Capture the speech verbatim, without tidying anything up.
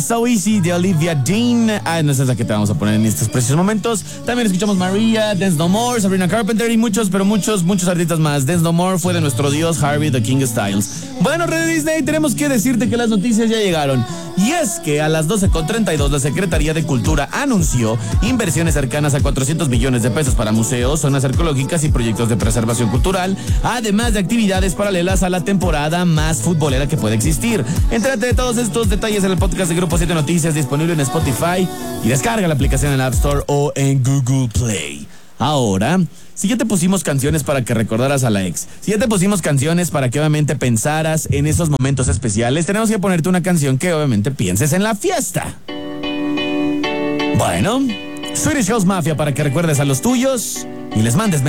So Easy de Olivia Dean. Ah, no, esa es la que te vamos a poner en estos precisos momentos. También escuchamos Maria, Dance No More, Sabrina Carpenter y muchos, pero muchos, muchos artistas más. Dance No More fue de nuestro dios Harvey the King Styles. Bueno, Red Disney, tenemos que decirte que las noticias ya llegaron. Y es que a las doce con treinta y dos la Secretaría de Cultura anunció inversiones cercanas a cuatrocientos millones de pesos para museos, zonas arqueológicas y proyectos de preservación cultural, además de actividades paralelas a la temporada más futbolera que puede existir. Entrate de todos estos detalles en el podcast de Grupo siete Noticias, disponible en Spotify, y descarga la aplicación en el App Store o en Google Play. Ahora, si ya te pusimos canciones para que recordaras a la ex, si ya te pusimos canciones para que obviamente pensaras en esos momentos especiales, tenemos que ponerte una canción que obviamente pienses en la fiesta. Bueno, Swedish House Mafia para que recuerdes a los tuyos y les mandes mensajes.